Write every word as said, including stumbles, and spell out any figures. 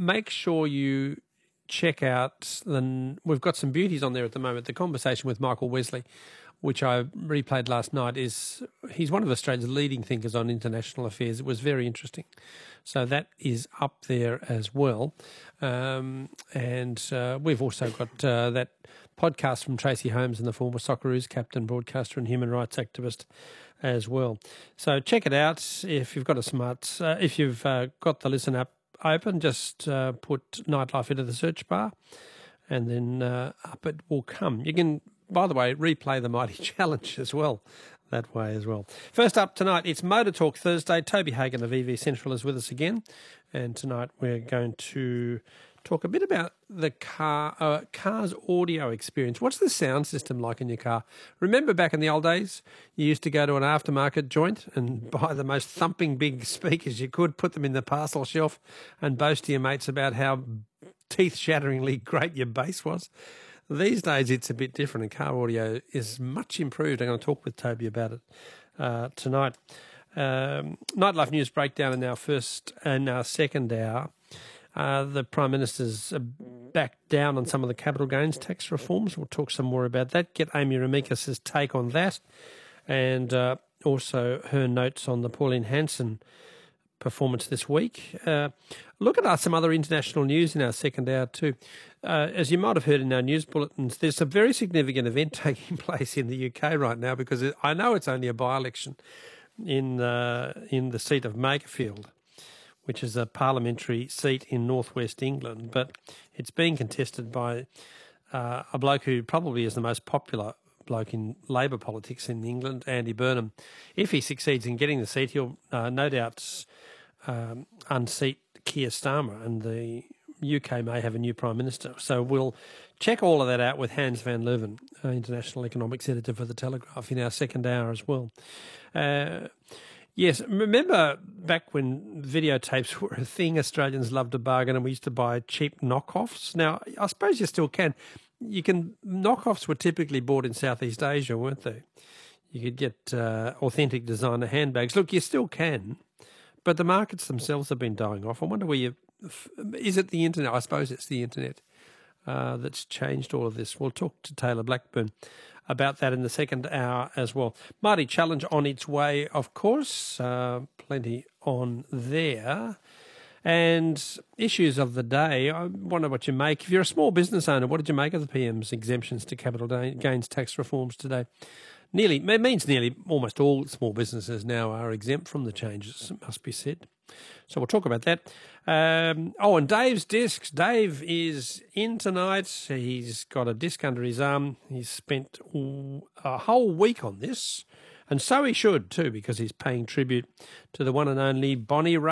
make sure you check out, the, we've got some beauties on there at the moment. The conversation with Michael Wesley, which I replayed last night, is he's one of Australia's leading thinkers on international affairs. It was very interesting. So that is up there as well. Um, and uh, we've also got uh, that podcast from Tracy Holmes, and the former Socceroos captain, broadcaster and human rights activist as well. So check it out if you've got a smart, uh, if you've uh, got the Listen app open, just uh, put Nightlife into the search bar and then uh, up it will come. You can, by the way, replay the Mighty Challenge as well, that way as well. First up tonight, it's Motor Talk Thursday. Toby Hagan of E V Central is with us again, and tonight we're going to talk a bit about the car uh, car's audio experience. What's the sound system like in your car? Remember back in the old days, you used to go to an aftermarket joint and buy the most thumping big speakers you could, put them in the parcel shelf and boast to your mates about how teeth-shatteringly great your bass was. These days it's a bit different, and car audio is much improved. I'm going to talk with Toby about it uh, tonight. Um, Nightlife News Breakdown in our first and our second hour. Uh, the Prime Minister's back down on some of the capital gains tax reforms. We'll talk some more about that. Get Amy Ramikis' take on that, and uh, also her notes on the Pauline Hanson performance this week. Uh, look at some other international news in our second hour too. Uh, as you might have heard in our news bulletins, there's a very significant event taking place in the U K right now, because I know it's only a by-election in uh, in the seat of Makerfield, which is a parliamentary seat in northwest England, but it's being contested by uh, a bloke who probably is the most popular bloke in Labor politics in England, Andy Burnham. If he succeeds in getting the seat, he'll uh, no doubt um, unseat Keir Starmer, and the U K may have a new Prime Minister. So we'll check all of that out with Hans van Leuven, uh, International Economics Editor for The Telegraph, in our second hour as well. Uh, Yes, remember back when videotapes were a thing, Australians loved to bargain, and we used to buy cheap knockoffs. Now, I suppose you still can. You can knockoffs were typically bought in Southeast Asia, weren't they? You could get uh, authentic designer handbags. Look, you still can, but the markets themselves have been dying off. I wonder where you... Is it the internet? I suppose it's the internet uh, that's changed all of this. We'll talk to Taylor Blackburn about that in the second hour as well. Mighty Challenge on its way, of course. Uh, plenty on there. And issues of the day, I wonder what you make. If you're a small business owner, what did you make of the P M's exemptions to capital gains tax reforms today? Nearly, it means nearly almost all small businesses now are exempt from the changes, it must be said. So we'll talk about that. Um, oh, and Dave's discs. Dave is in tonight. He's got a disc under his arm. He's spent a whole week on this, and so he should too, because he's paying tribute to the one and only Bonnie Raitt.